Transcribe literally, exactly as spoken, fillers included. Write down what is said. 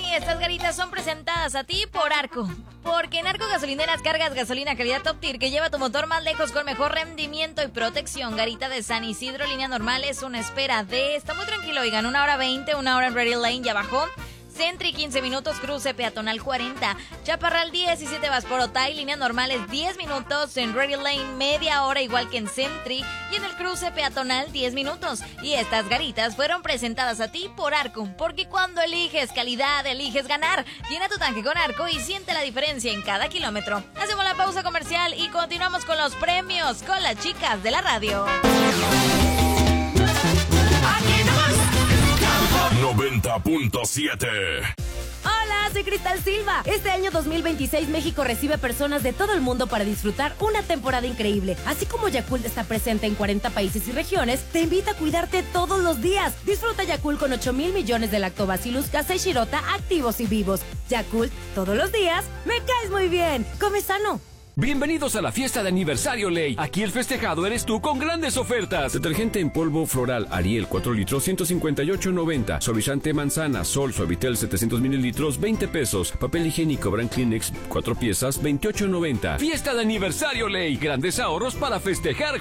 y estas garitas son presentadas a ti por Arco. Porque en Arco Gasolineras cargas gasolina calidad Top Tier que lleva tu motor más lejos con mejor rendimiento y protección. Garita de San Isidro, línea normal, es una espera de... Está muy tranquilo, oigan, una hora veinte, una hora en Ready Lane, ya bajó. Sentry quince minutos, cruce peatonal cuarenta. Chaparral diecisiete vas por Otay, línea normal es diez minutos. En Ready Lane media hora igual que en Sentry. Y en el cruce peatonal diez minutos. Y estas garitas fueron presentadas a ti por Arco. Porque cuando eliges calidad, eliges ganar. Llena tu tanque con Arco y siente la diferencia en cada kilómetro. Hacemos la pausa comercial y continuamos con los premios con las chicas de la radio. noventa punto siete. Hola, soy Cristal Silva. Este año dos mil veintiséis México recibe personas de todo el mundo para disfrutar una temporada increíble. Así como Yakult está presente en cuarenta países y regiones, te invita a cuidarte todos los días. Disfruta Yakult con ocho mil millones de Lactobacillus casei shirota activos y vivos. Yakult, todos los días, me caes muy bien. Come sano. Bienvenidos a la fiesta de aniversario Ley. Aquí el festejado eres tú con grandes ofertas. Detergente en polvo floral Ariel cuatro litros ciento cincuenta y ocho noventa. Suavizante manzana Sol Suavitel setecientos mililitros veinte pesos. Papel higiénico Brand Kleenex cuatro piezas veintiocho noventa. Fiesta de aniversario Ley. Grandes ahorros para festejar